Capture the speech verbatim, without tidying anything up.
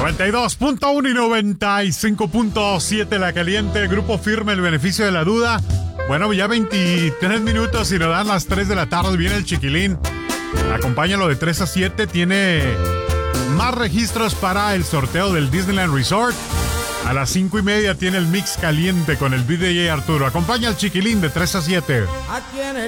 noventa y dos punto uno y noventa y cinco punto siete La Caliente, Grupo Firme, el beneficio de la duda. Bueno, ya veintitrés minutos y nos dan las tres de la tarde. Viene el Chiquilín. Acompáñalo de tres a siete. Tiene más registros para el sorteo del Disneyland Resort. A las cinco y media tiene el Mix Caliente con el D J Arturo. Acompaña al Chiquilín de tres a siete.